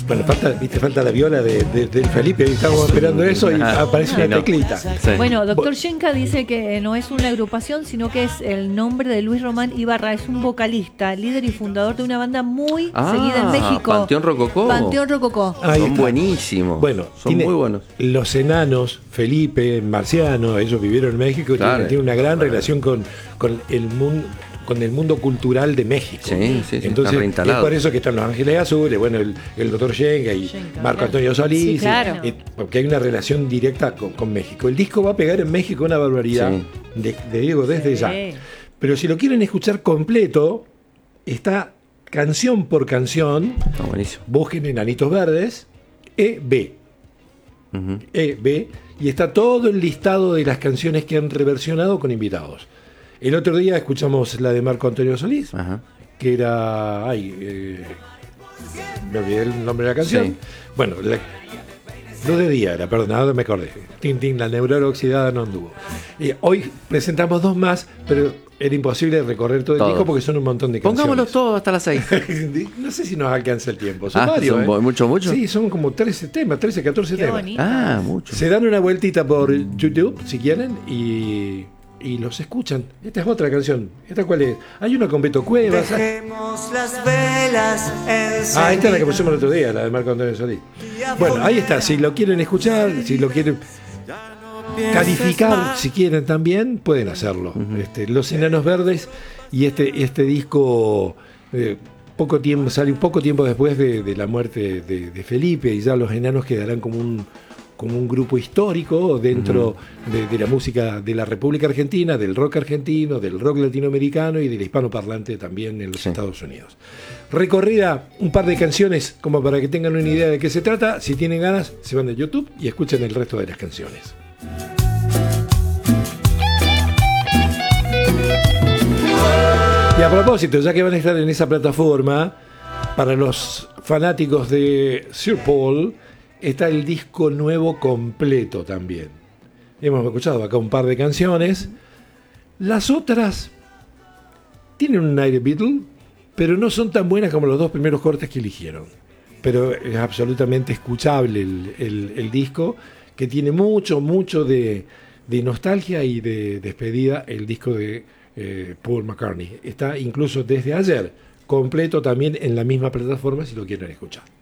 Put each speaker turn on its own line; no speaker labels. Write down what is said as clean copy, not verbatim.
Bueno, falta la viola del Felipe, y estamos esperando eso y aparece una teclita.
Sí.
Bueno, doctor Yenka dice que no es una agrupación, sino que es el nombre de Luis Román Ibarra. Es un vocalista, líder y fundador de una banda muy seguida en México.
Panteón Rococó.
Panteón Rococó.
Son buenísimos.
Bueno,
son muy buenos.
Los enanos, Felipe, Marciano, ellos vivieron en México y tienen una gran relación con el mundo cultural de México.
Sí,
entonces es por eso que están los Ángeles Azules, bueno, el doctor Yenka y Marco Antonio Solís,
sí, claro.
Porque hay una relación directa con México. El disco va a pegar en México una barbaridad, de Diego desde ya. Pero si lo quieren escuchar completo, está canción por canción.
Está buenísimo.
Busquen Enanitos Verdes, EB. EB, y está todo el listado de las canciones que han reversionado con invitados. El otro día escuchamos la de Marco Antonio Solís, que era... me olvidé el nombre de la canción. Sí. Bueno, no de día era, perdón, ahora me acordé. Tintín, la neurona oxidada no anduvo. Hoy presentamos dos más, pero era imposible recorrer todo el disco porque son un montón de canciones.
Pongámoslos todos hasta las 6.
No sé si nos alcanza el tiempo. Son varios.
¿Son mucho?
Sí, son como 13 temas, 13, 14 temas.
Bonito.
Mucho.
Se dan una vueltita por YouTube, si quieren, y los escuchan. Esta es otra canción. ¿Esta cuál es? Hay una con Beto Cuevas.
Dejemos las velas
esta es la que pusimos el otro día, la de Marco Antonio Solís. Bueno, ahí está. Si lo quieren escuchar, si lo quieren calificar, si quieren también, pueden hacerlo. Los Enanos Verdes y este disco sale un poco tiempo después de la muerte de Felipe, y ya los Enanos quedarán como un grupo histórico dentro de la música de la República Argentina, del rock argentino, del rock latinoamericano y del hispanoparlante también en los Estados Unidos. Recorrida un par de canciones como para que tengan una idea de qué se trata. Si tienen ganas, se van a YouTube y escuchen el resto de las canciones. Y a propósito, ya que van a estar en esa plataforma, para los fanáticos de Sir Paul, está el disco nuevo completo también. Hemos escuchado acá un par de canciones. Las otras tienen un aire Beatle, pero no son tan buenas como los dos primeros cortes que eligieron. Pero es absolutamente escuchable el disco, que tiene mucho de nostalgia y de despedida, el disco de Paul McCartney. Está incluso desde ayer completo también en la misma plataforma si lo quieren escuchar.